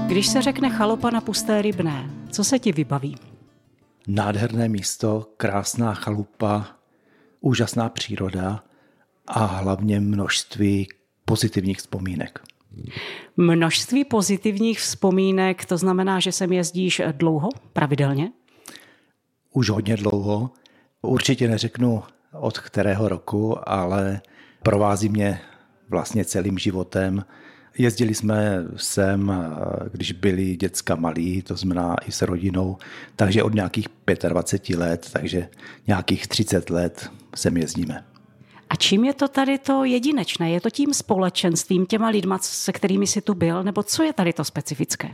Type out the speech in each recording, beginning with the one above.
Když se řekne chalupa na Pusté Rybné, co se ti vybaví? Nádherné místo, krásná chalupa, úžasná příroda a hlavně množství pozitivních vzpomínek. Množství pozitivních vzpomínek, to znamená, že sem jezdíš dlouho, pravidelně? Už hodně dlouho. Určitě neřeknu od kterého roku, ale provází mě vlastně celým životem. Jezdili jsme sem, když byli děcka malí, to znamená i s rodinou, takže od nějakých 25 let, takže nějakých 30 let sem jezdíme. A čím je to tady to jedinečné? Je to tím společenstvím, těma lidma, se kterými jsi tu byl, nebo co je tady to specifické?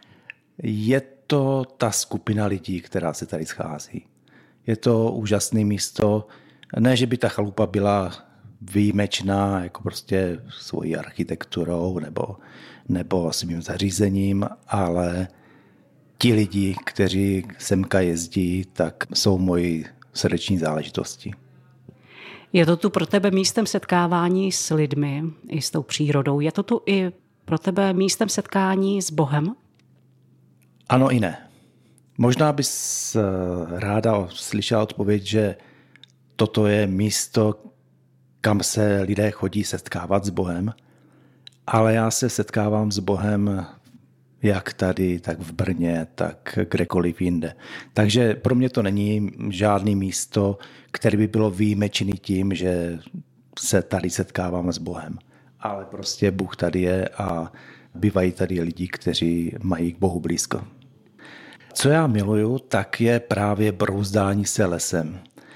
Je to ta skupina lidí, která se tady schází. Je to úžasné místo, ne, že by ta chalupa byla výjimečná jako prostě svojí architekturou nebo svým zařízením, ale ti lidi, kteří semka jezdí, tak jsou moji srdeční záležitosti. Je to tu pro tebe místem setkávání s lidmi i s tou přírodou? Je to tu i pro tebe místem setkání s Bohem? Ano i ne. Možná bys ráda slyšela odpověď, že toto je místo, kam se lidé chodí setkávat s Bohem, ale já se setkávám s Bohem jak tady, tak v Brně, tak kdekoliv jinde. Takže pro mě to není žádné místo, které by bylo výjimečné tím, že se tady setkávám s Bohem. Ale prostě Bůh tady je a bývají tady lidi, kteří mají k Bohu blízko. Co já miluju, tak je právě brouzdání se lesem.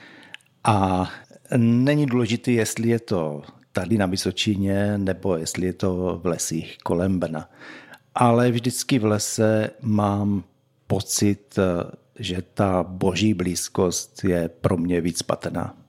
A není důležité, jestli je to tady na Vysočině, nebo jestli je to v lesích kolem Brna. Ale vždycky v lese mám pocit, že ta boží blízkost je pro mě víc patrná.